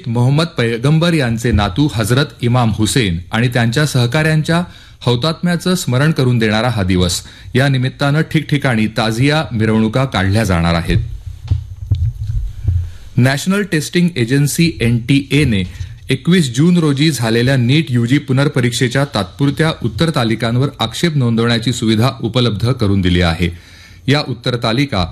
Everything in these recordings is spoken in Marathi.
शहीद मोहम्मद पैगंबर यांचे नातू हजरत इमाम हुसेन आणि त्यांच्या सहकाऱ्यांच्या हौतात्म्याचं स्मरण करून देणारा हा दिवस. या निमित्तानं ठिकठिकाणी ताजिया मिरवणुका काढल्या जाणार आहेत. नॅशनल टेस्टिंग एजन्सी NTA ने 21 जून रोजी झालेल्या नीट UG पुनर्परीक्षेच्या तात्पुरत्या उत्तर तालिकांवर आक्षेप नोंदवण्याची सुविधा उपलब्ध करून दिली आहे. या उत्तर तालिका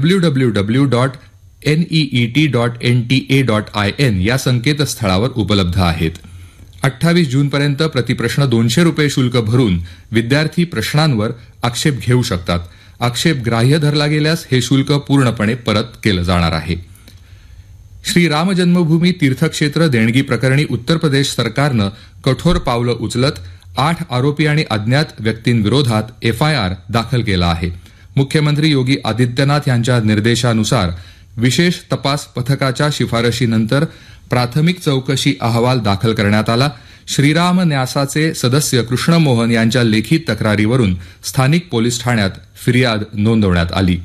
www.neet.nta.in या संकेतस्थळावर उपलब्ध आहेत. 28 जूनपर्यंत प्रतिप्रश्न ₹200 शुल्क भरून विद्यार्थी प्रश्नांवर आक्षेप घेऊ शकतात. आक्षेप ग्राह्य धरला गेल्यास हे शुल्क पूर्णपणे परत केलं जाणार आहे. श्री राम जन्मभूमी तीर्थक्षेत्र देणगी प्रकरणी उत्तर प्रदेश सरकारनं कठोर पावलं उचलत 8 आरोपी आणि अज्ञात व्यक्तींविरोधात FIR दाखल केला आहे. मुख्यमंत्री योगी आदित्यनाथ यांच्या निर्देशानुसार विशेष तपास पथकाच्या शिफारशीनंतर प्राथमिक चौकशी अहवाल दाखल करण्यात आला. श्रीराम न्यासाचे सदस्य कृष्ण मोहन यांच्या लेखी तक्रारीवरून स्थानिक पोलीस ठाण्यात फिर्याद नोंदवण्यात आली.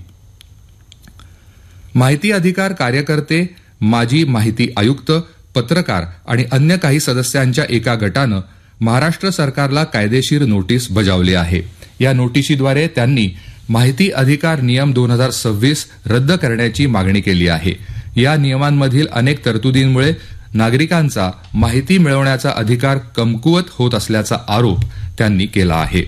माहिती अधिकार कार्यकर्ते, माजी माहिती आयुक्त, पत्रकार आणि अन्य काही सदस्यांच्या एका गटानं महाराष्ट्र सरकारला कायदेशीर नोटीस बजावली आहे. या नोटिशीद्वारे त्यांनी माहिती अधिकार नियम 2026 रद्द करण्याची मागणी केली आहे. या नियमांमधील अनेक तरतुदींमुळे नागरिकांचा माहिती मिळवण्याचा अधिकार कमकुवत होत असल्याचा आरोप त्यांनी केला आहे.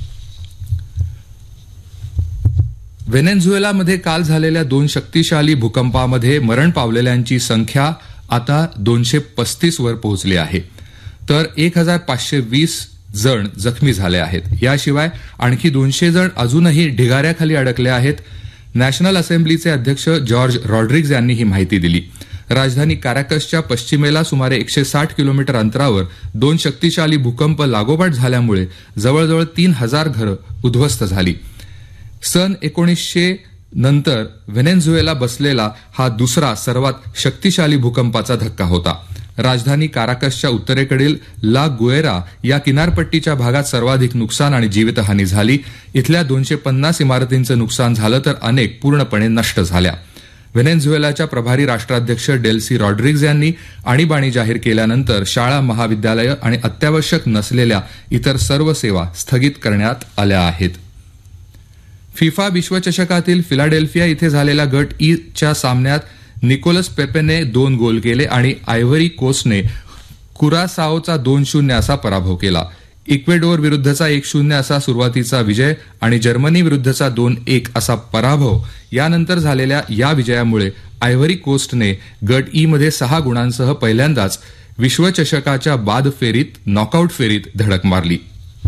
व्हेनेझुएलामध्ये काल झालेल्या 2 शक्तिशाली भूकंपामध्ये मरण पावलेल्यांची संख्या आता 235 वर पोहोचली आहे, तर 1520 जण जखमी झाले आहेत. याशिवाय आणखी 200 जण अजूनही ढिगाऱ्याखाली अडकले आहेत. नॅशनल असेंब्लीचे अध्यक्ष जॉर्ज रॉड्रिग्ज यांनी ही माहिती दिली. राजधानी काराकसच्या पश्चिमेला सुमारे 160 किलोमीटर अंतरावर 2 शक्तिशाली भूकंप लागोपाठ झाल्यामुळे जवळजवळ 3000 घरं उद्ध्वस्त झाली. सन 1900 नंतर व्हेनेझुएला बसलेला हा दुसरा सर्वात शक्तिशाली भूकंपाचा धक्का होता. राजधानी काराकसच्या उत्तरेकडील ला गुएरा या किनारपट्टीच्या भागात सर्वाधिक नुकसान आणि जीवितहानी झाली. इथल्या 250 इमारतींचं नुकसान झालं तर अनेक पूर्णपणे नष्ट झाल्या. व्हेनेझुएलाच्या प्रभारी राष्ट्राध्यक्ष डेल्सी रॉड्रिग्ज यांनी आणीबाणी जाहीर केल्यानंतर शाळा, महाविद्यालयं आणि अत्यावश्यक नसलेल्या इतर सर्व सेवा स्थगित करण्यात आल्या आहेत. फिफा विश्वचषकातील फिलाडेल्फिया इथे झालेल्या गट ई च्या सामन्यात निकोलस पेपेने 2 गोल केले आणि आयव्हरी कोस्टने कुरासाओचा 2-0 असा पराभव केला. इक्वेडोर विरुद्धचा 1-0 असा सुरुवातीचा विजय आणि जर्मनी विरुद्धचा 2-1 असा पराभव यानंतर झालेल्या या विजयामुळे आयव्हरी कोस्टने गट ई मध्ये 6 गुणांसह पहिल्यांदाच विश्वचषकाच्या बाद फेरीत नॉकआउट फेरीत धडक मारली.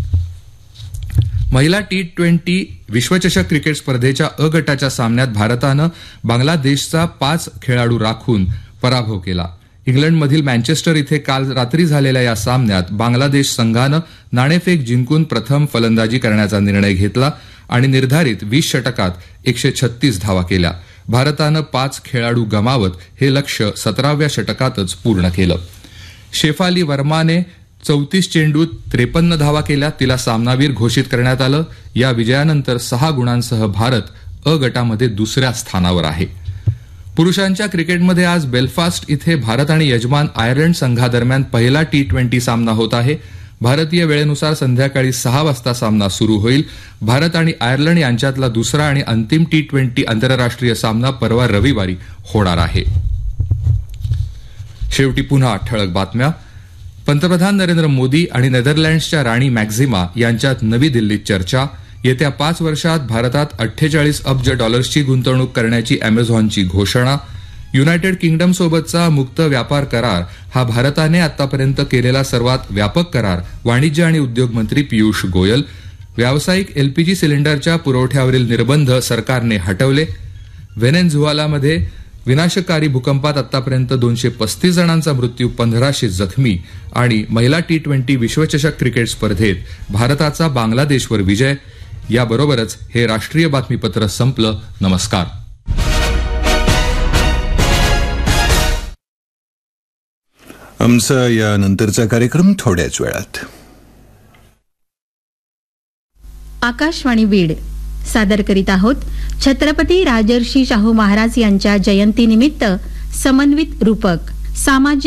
महिला T20 विश्वचषक क्रिकेट स्पर्धेच्या अ गटाच्या सामन्यात भारतानं बांगलादेशचा 5 खेळाडू राखून पराभव केला. इंग्लंडमधील मँचेस्टर इथे काल रात्री झालेल्या या सामन्यात बांगलादेश संघानं नाणेफेक जिंकून प्रथम फलंदाजी करण्याचा निर्णय घेतला आणि निर्धारित 20 षटकात 136 धावा केल्या. भारतानं 5 खेळाडू गमावत हे लक्ष्य 17व्या षटकातच पूर्ण केलं. शेफाली वर्माने 34 चेंडूत 53 धावा केल्या. तिला सामनावीर घोषित करण्यात आलं. या विजयानंतर 6 गुणांसह भारत अ गटामध्ये दुसऱ्या स्थानावर आहे. पुरुषांच्या क्रिकेटमध्ये आज बेलफास्ट इथे भारत आणि यजमान आयर्लंड संघादरम्यान पहिला T20 सामना होत आहे. भारतीय वेळेनुसार संध्याकाळी 6 वाजता सामना सुरू होईल. भारत आणि आयर्लंड यांच्यातला दुसरा आणि अंतिम T20 आंतरराष्ट्रीय सामना परवा रविवारी होणार आहे. शेवटी पुन्हा ठळक बातम्या. पंतप्रधान नरेंद्र मोदी आणि नेदरलँड्सच्या राणी मॅक्झिमा यांच्यात नवी दिल्लीत चर्चा. येत्या 5 वर्षात भारतात $48 अब्ज गुंतवणूक करण्याची अमेझॉनची घोषणा. युनायटेड किंगडमसोबतचा मुक्त व्यापार करार हा भारताने आतापर्यंत केलेला सर्वात व्यापक करार, वाणिज्य आणि उद्योग मंत्री पियुष गोयल. व्यावसायिक LPG सिलेंडरच्या पुरवठ्यावरील निर्बंध सरकारने हटवले. व्हेनेझुएलामध्ये विनाशकारी भूकंपात आतापर्यंत 235 जणांचा मृत्यू, 1500 जखमी. आणि महिला T20 विश्वचषक क्रिकेट स्पर्धेत भारताचा बांगलादेशवर विजय. याबरोबरच हे राष्ट्रीय बातमीपत्र संपलं. नमस्कार. आमचा यानंतरचा कार्यक्रम थोड्याच वेळात. आकाशवाणी बीड सादर करीत आहोत छत्रपती राजर्षी शाहू महाराज यांच्या जयंतीनिमित्त समन्वित रूपक सामाजिक